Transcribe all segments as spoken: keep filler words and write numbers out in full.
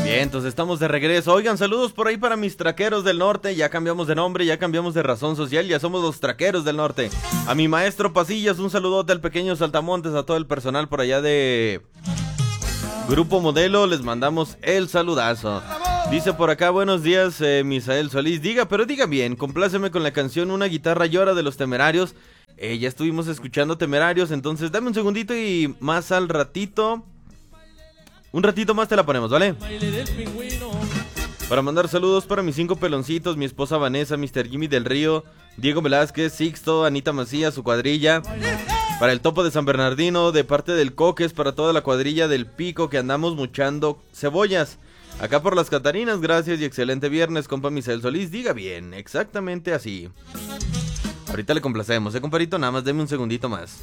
Bien, entonces estamos de regreso. Oigan, saludos por ahí para mis traqueros del norte. Ya cambiamos de nombre, ya cambiamos de razón social. Ya somos los traqueros del norte. A mi maestro Pasillas, un saludote al pequeño Saltamontes. A todo el personal por allá de Grupo Modelo, les mandamos el saludazo. Dice por acá, buenos días, eh, Misael Solís. Diga, pero diga bien, compláceme con la canción Una guitarra llora de los Temerarios. Eh, ya estuvimos escuchando Temerarios, entonces dame un segundito y más al ratito... Un ratito más te la ponemos, ¿vale? Para mandar saludos para mis cinco peloncitos, mi esposa Vanessa, mister Jimmy del Río, Diego Velázquez, Sixto, Anita Macías, su cuadrilla. Para el Topo de San Bernardino, de parte del Coques, para toda la cuadrilla del Pico que andamos muchando cebollas. Acá por las Catarinas, gracias y excelente viernes, compa Misael Solís. Diga bien, exactamente así. Ahorita le complacemos, eh, comparito, nada más deme un segundito más.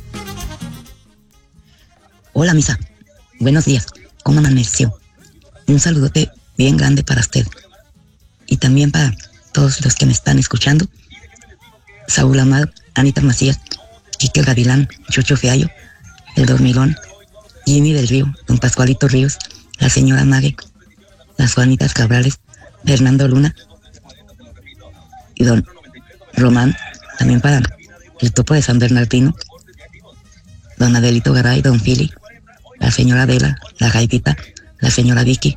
Hola, Misa. Buenos días. ¿Cómo amaneció? Un saludote bien grande para usted. Y también para todos los que me están escuchando. Saúl Amado, Anita Macías, Quique el Gavilán, Chucho Fiallo, El Dormilón, Jimmy del Río, Don Pascualito Ríos, la señora Mague, las Juanitas Cabrales, Fernando Luna y Don Román. También para el Topo de San Bernardino, Don Adelito Garay, Don Fili, la señora Adela, la Jaidita, la señora Vicky.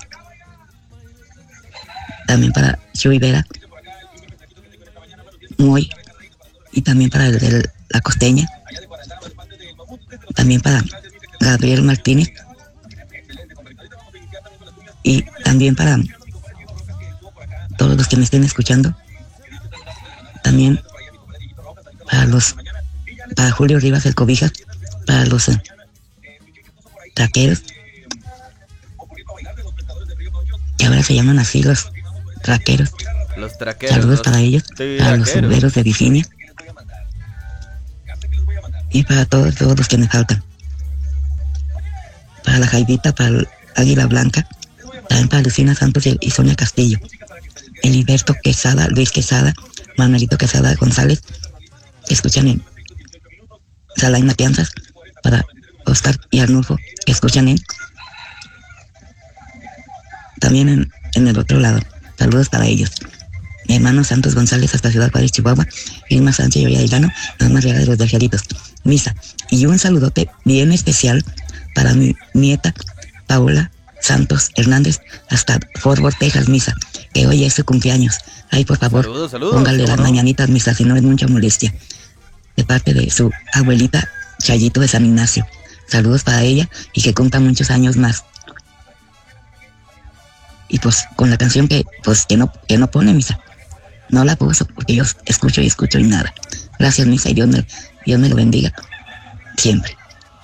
También para Chuy Vera, Muy, y también para el de la Costeña. También para Gabriel Martínez. Y también para todos los que me estén escuchando. También para los, para Julio Rivas el Cobijas, para los eh, traqueros, que ahora se llaman así los traqueros. Los traqueros. Saludos los para ellos, para los obreros de Virginia. Y para todos, todos los que me faltan. Para la Jaidita, para el Águila Blanca, también para Lucina Santos y Sonia Castillo. Eliberto Quesada, Luis Quesada, Manuelito Quesada González, que escuchan en Salaín Matanzas, para Oscar y Arnulfo, que escuchan en también en, en el otro lado. Saludos para ellos. Mi hermano Santos González hasta Ciudad Juárez, Chihuahua, Irma Sánchez y Oyailano, los más reales de los Vergelitos. Misa. Y un saludote bien especial para mi nieta Paola Santos Hernández hasta Fort Worth, Texas, Misa, que hoy es su cumpleaños. Ay, por favor, saludos, saludos, póngale las no? mañanitas, Misa, si no es mucha molestia. De parte de su abuelita Chayito de San Ignacio. Saludos para ella y que cumpla muchos años más. Y pues con la canción que pues que no que no pone, Misa. No la puso porque yo escucho y escucho y nada. Gracias, Misa, y Dios me, Dios me lo bendiga siempre.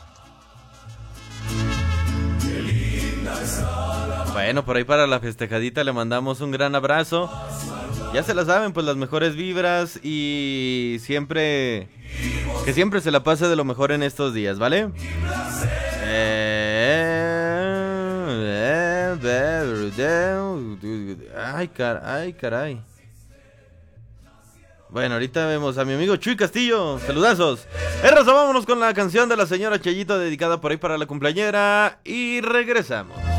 Bueno, por ahí para la festejadita le mandamos un gran abrazo. Ya se la saben, pues las mejores vibras y siempre... Que siempre se la pase de lo mejor en estos días, ¿vale? Ay, car ay, caray. Bueno, ahorita vemos a mi amigo Chuy Castillo. Saludazos. Errazo, vámonos con la canción de la señora Chayito dedicada por ahí para la cumpleañera. Y regresamos.